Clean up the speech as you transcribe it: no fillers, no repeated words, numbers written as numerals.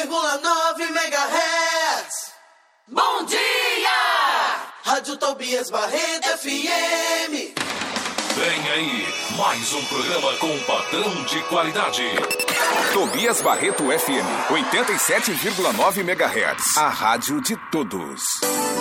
MHz. Bom dia! Rádio Tobias Barreto FM. Vem aí, mais um programa com padrão de qualidade. Tobias Barreto FM, 87,9 MHz. A rádio de todos.